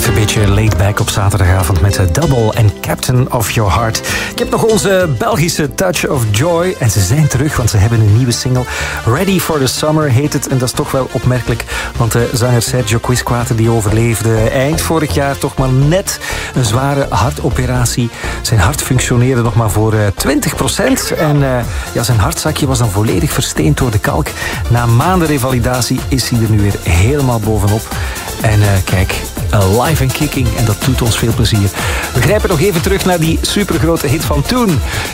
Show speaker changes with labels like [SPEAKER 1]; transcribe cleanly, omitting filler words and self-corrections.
[SPEAKER 1] een beetje laid back op zaterdagavond met Double en Captain of Your Heart. Ik heb nog onze Belgische Touch of Joy. En ze zijn terug, want ze hebben een nieuwe single. Ready for the Summer heet het. En dat is toch wel opmerkelijk, want de zanger Sergio Quisquate die overleefde eind vorig jaar toch maar net een zware hartoperatie. Zijn hart functioneerde nog maar voor 20%. En zijn hartzakje was dan volledig versteend door de kalk. Na maanden revalidatie is hij er nu weer helemaal bovenop. En kijk, live and kicking. En dat doet ons veel plezier. We grijpen nog even terug naar die supergrote hit van toen.